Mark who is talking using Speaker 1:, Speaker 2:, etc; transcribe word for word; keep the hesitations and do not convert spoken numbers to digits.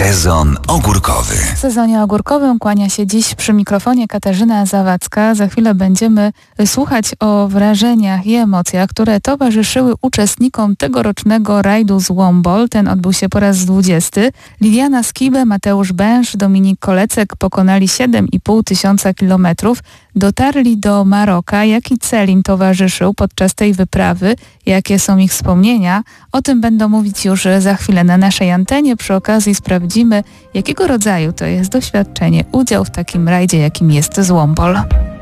Speaker 1: Sezon ogórkowy.
Speaker 2: W sezonie ogórkowym kłania się dziś przy mikrofonie Katarzyna Zawadzka. Za chwilę będziemy słuchać o wrażeniach i emocjach, które towarzyszyły uczestnikom tegorocznego rajdu Złombol. Ten odbył się po raz dwudziesty. Liliana Skibę, Mateusz Bęż, Dominik Kolecek pokonali siedem i pół tysiąca kilometrów. Dotarli do Maroka. Jaki cel im towarzyszył podczas tej wyprawy? Jakie są ich wspomnienia? O tym będą mówić już za chwilę na naszej antenie. Przy okazji sprawdzimy, jakiego rodzaju to jest doświadczenie, udział w takim rajdzie, jakim jest Złombol.